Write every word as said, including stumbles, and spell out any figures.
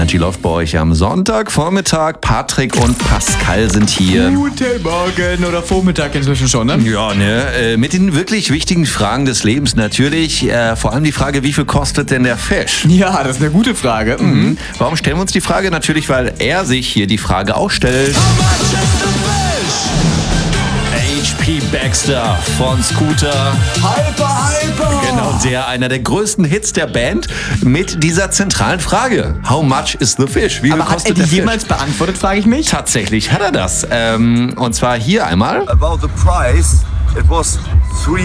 Energy läuft bei euch am Sonntagvormittag. Patrick und Pascal sind hier. Guten Morgen oder Vormittag inzwischen schon, ne? Ja, ne, äh, mit den wirklich wichtigen Fragen des Lebens natürlich. Äh, vor allem die Frage, wie viel kostet denn der Fisch? Ja, das ist eine gute Frage. Mhm. Mhm. Warum stellen wir uns die Frage? Natürlich, weil er sich hier die Frage auch stellt. H P Baxter von Scooter. Hyper, hyper! Genau, der, einer der größten Hits der Band mit dieser zentralen Frage. How much is the fish? Wie viel Aber hat er kostet die der Fisch? jemals beantwortet, frage ich mich? Tatsächlich hat er das. Ähm, und zwar hier einmal. About the price, it was three